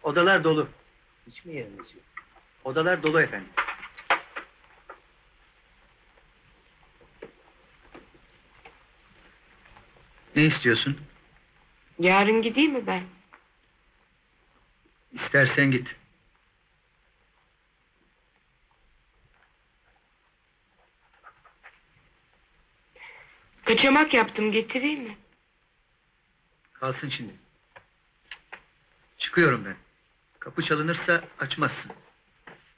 Odalar dolu. Hiç mi yeriniz yok? Odalar dolu efendim. Ne istiyorsun? Yarın gideyim mi ben? İstersen git. Kaçamak yaptım, getireyim mi? Kalsın şimdi. Çıkıyorum ben. Kapı çalınırsa açmazsın.